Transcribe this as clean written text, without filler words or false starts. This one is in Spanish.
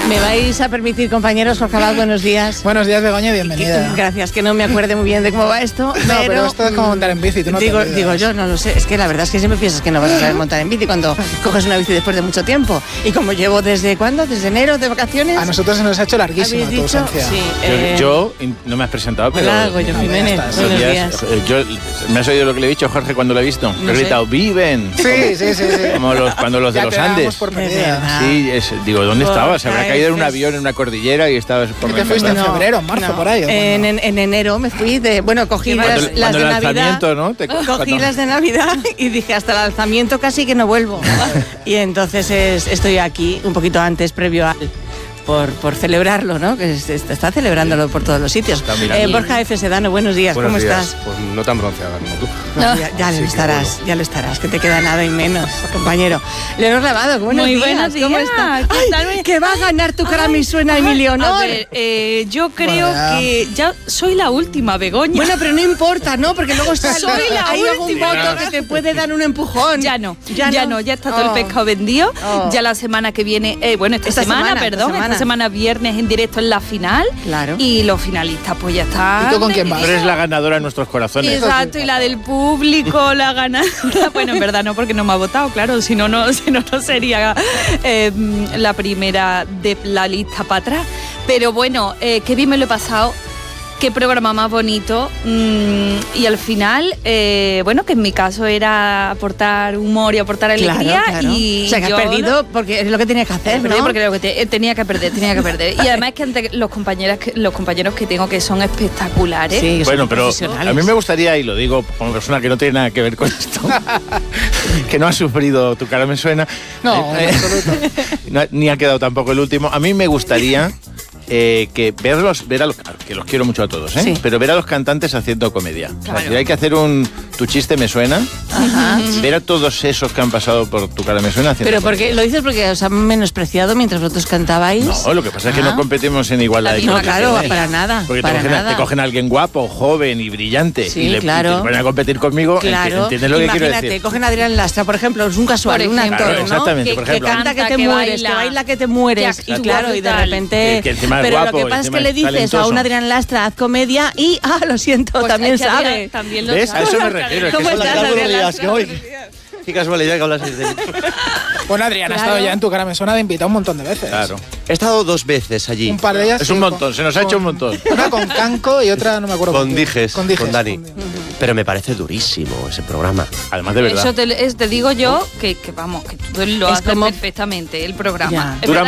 Me vais a permitir, compañeros, Jorge Abad, buenos días. Buenos días, Begoña, bienvenida. Gracias, que no me acuerde muy bien de cómo va esto. Pero esto es como montar en bici, tú no digo yo, no lo sé. Es que la verdad es que siempre piensas que no vas a saber montar en bici cuando coges una bici después de mucho tiempo. Y como llevo ¿desde cuándo? ¿Desde enero, de vacaciones? A nosotros se nos ha hecho larguísima tu ausencia. Sí, yo no me has presentado, pero... Hola, Goyo Jiménez, buenos días. ¿Me has oído lo que le he dicho, Jorge, cuando lo he visto? No he gritado, ¡viven! Sí. Como cuando los de los Andes. Sí, digo, ¿dónde estabas? Se habrá caído en un avión, en una cordillera y estabas por... ¿Qué te fuiste en febrero, marzo, por ahí? En enero me fui cogí las de Navidad. ¿No? Cogí las de Navidad y dije, hasta el alzamiento casi que no vuelvo. Y entonces estoy aquí un poquito antes, previo al... Por celebrarlo, ¿no? Que se está celebrándolo por todos los sitios. Borja F. Sedano, buenos días, ¿cómo estás? Pues no tan bronceada como tú. No, ya lo estarás, que te queda nada y menos, compañero. Leonor Lavado, buenos días. ¿Cómo estás? ¡Ay, que va a ganar tu cara me suena, Emilio Honor! A ver, yo creo que ya soy la última, Begoña. Bueno, pero no importa, ¿no? Porque luego hay algún voto que te puede dar un empujón. Ya está todo el pescado vendido. Ya la semana que viene, esta semana viernes en directo en la final. Claro. Y los finalistas pues ya están. ¿Y tú con quién vas? Pero es la ganadora en nuestros corazones. Exacto, y la del público, la ganadora. Bueno, en verdad no, porque no me ha votado, claro, si no sería la primera de la lista para atrás. Pero bueno, qué bien me lo he pasado. Qué programa más bonito. Y al final, que en mi caso era aportar humor y aportar alegría. Claro. Y o sea, que has perdido porque es lo que tenías que hacer, ¿no? Porque tenía que perder. Y además que ante los compañeros que tengo, que son espectaculares. Sí, bueno, pero a mí me gustaría, y lo digo como persona que no tiene nada que ver con esto, que no ha sufrido Tu cara me suena. No, en absoluto. Ni ha quedado tampoco el último. A mí me gustaría... que que los quiero mucho a todos, sí. Pero ver a los cantantes haciendo comedia. Claro. O sea, si hay que hacer Tu chiste me suena, ver a todos esos que han pasado por Tu cara me suena haciendo Pero comedia. lo dices porque os han menospreciado mientras vosotros cantabais. No, lo que pasa es que no competimos en igualdad de No, condiciones. claro, para nada. Porque para te cogen a alguien guapo, joven y brillante, sí, y te ponen a competir conmigo. Claro. ¿Entiendes lo que quiero decir? Imagínate, cogen a Adrián Lastra, por ejemplo, es un casual, un actor, claro, ¿no? exactamente, por ejemplo. Que canta que te mueres, que baila que te mueres. Y claro, y de repente... Que encima es pero guapo, lo que pasa es que le dices talentoso. a un Adrián Lastra, haz comedia y, lo siento, Pues también Adrián sabe. también lo ¿Ves? sabe. A eso me refiero. ¿Cómo estás, Adrián Lastra? Qué casualidad que hablas de él. Bueno, Adrián, ha estado ya en Tu cara me suena de invitado un montón de veces. Claro. He estado 2 veces allí. Un par de ellas. Es un montón, se nos ha hecho un montón. Una con Canco y otra no me acuerdo. Con Dijes, con Dani. Con Dijes. Pero me parece durísimo ese programa. Además, de verdad. Eso te digo yo que tú lo haces perfectamente, el programa. Ya. Es Dura